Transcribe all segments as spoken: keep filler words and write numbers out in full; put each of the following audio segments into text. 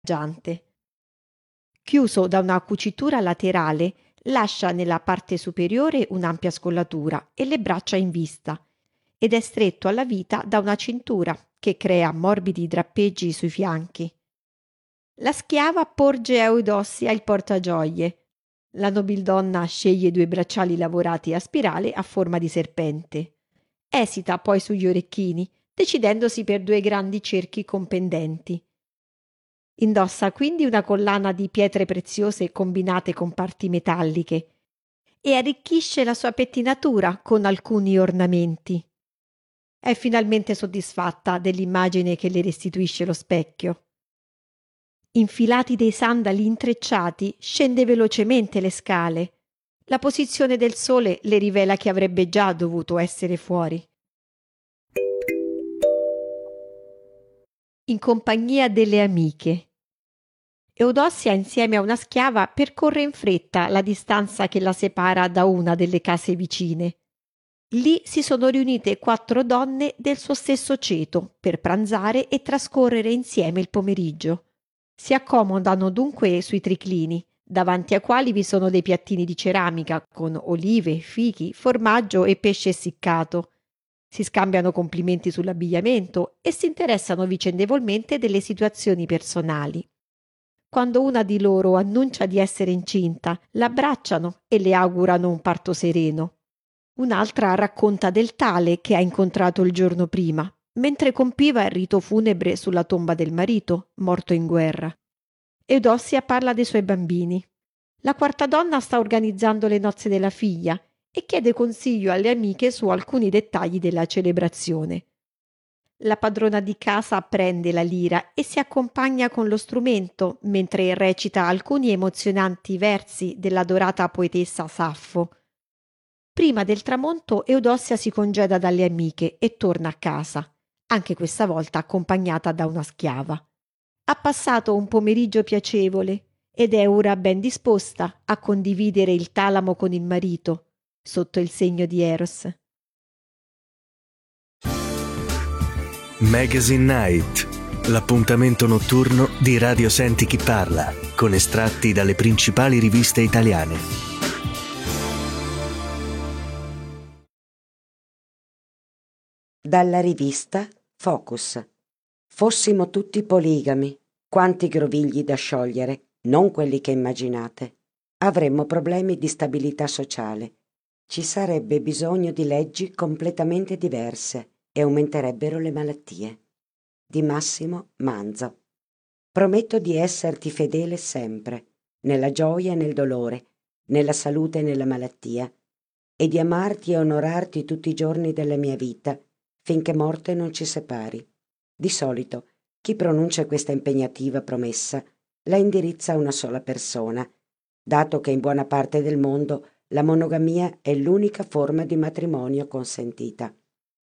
galleggiante. Chiuso da una cucitura laterale, lascia nella parte superiore un'ampia scollatura e le braccia in vista, ed è stretto alla vita da una cintura che crea morbidi drappeggi sui fianchi. La schiava porge a Eudossia il portagioie. La nobildonna sceglie due bracciali lavorati a spirale a forma di serpente. Esita poi sugli orecchini, decidendosi per due grandi cerchi con pendenti. Indossa quindi una collana di pietre preziose combinate con parti metalliche e arricchisce la sua pettinatura con alcuni ornamenti. È finalmente soddisfatta dell'immagine che le restituisce lo specchio. Infilati dei sandali intrecciati, scende velocemente le scale. La posizione del sole le rivela che avrebbe già dovuto essere fuori. In compagnia delle amiche. Eudossia, insieme a una schiava, percorre in fretta la distanza che la separa da una delle case vicine. Lì si sono riunite quattro donne del suo stesso ceto per pranzare e trascorrere insieme il pomeriggio. Si accomodano dunque sui triclini, davanti a quali vi sono dei piattini di ceramica con olive, fichi, formaggio e pesce essiccato. Si scambiano complimenti sull'abbigliamento e si interessano vicendevolmente delle situazioni personali. Quando una di loro annuncia di essere incinta, l'abbracciano e le augurano un parto sereno. Un'altra racconta del tale che ha incontrato il giorno prima, mentre compiva il rito funebre sulla tomba del marito, morto in guerra. Eudossia parla dei suoi bambini. La quarta donna sta organizzando le nozze della figlia e chiede consiglio alle amiche su alcuni dettagli della celebrazione. La padrona di casa prende la lira e si accompagna con lo strumento mentre recita alcuni emozionanti versi dell'adorata poetessa Saffo. Prima del tramonto Eudossia si congeda dalle amiche e torna a casa, anche questa volta accompagnata da una schiava. Ha passato un pomeriggio piacevole ed è ora ben disposta a condividere il talamo con il marito, sotto il segno di Eros. Magazine Night, l'appuntamento notturno di Radio Senti Chi Parla, con estratti dalle principali riviste italiane. Dalla rivista Focus. Fossimo tutti poligami, quanti grovigli da sciogliere, non quelli che immaginate. Avremmo problemi di stabilità sociale. Ci sarebbe bisogno di leggi completamente diverse e aumenterebbero le malattie. Di Massimo Manzo. Prometto di esserti fedele sempre, nella gioia e nel dolore, nella salute e nella malattia, e di amarti e onorarti tutti i giorni della mia vita, finché morte non ci separi. Di solito, chi pronuncia questa impegnativa promessa la indirizza a una sola persona, dato che in buona parte del mondo la monogamia è l'unica forma di matrimonio consentita.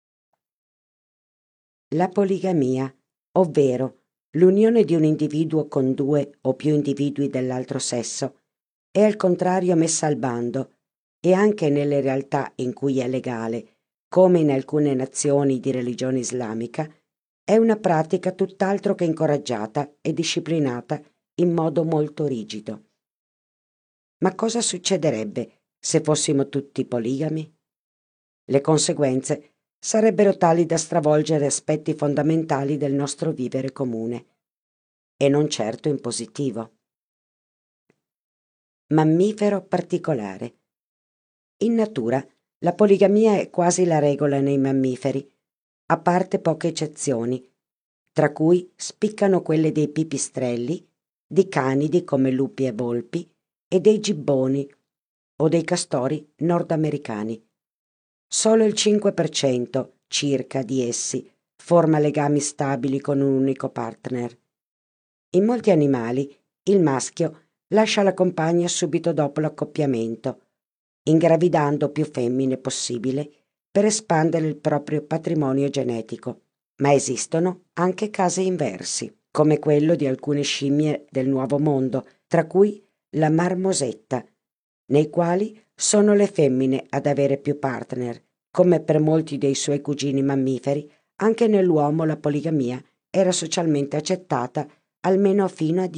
La poligamia, ovvero l'unione di un individuo con due o più individui dell'altro sesso, è al contrario messa al bando e anche nelle realtà in cui è legale, come in alcune nazioni di religione islamica, è una pratica tutt'altro che incoraggiata e disciplinata in modo molto rigido. Ma cosa succederebbe se fossimo tutti poligami? Le conseguenze sarebbero tali da stravolgere aspetti fondamentali del nostro vivere comune, e non certo in positivo. Mammifero particolare. In natura, la poligamia è quasi la regola nei mammiferi, a parte poche eccezioni, tra cui spiccano quelle dei pipistrelli, di canidi come lupi e volpi, e dei gibboni o dei castori nordamericani. Solo il cinque per cento circa di essi forma legami stabili con un unico partner. In molti animali il maschio lascia la compagna subito dopo l'accoppiamento, ingravidando più femmine possibile per espandere il proprio patrimonio genetico. Ma esistono anche casi inversi, come quello di alcune scimmie del Nuovo Mondo, tra cui la marmosetta, nei quali sono le femmine ad avere più partner. Come per molti dei suoi cugini mammiferi, anche nell'uomo la poligamia era socialmente accettata almeno fino a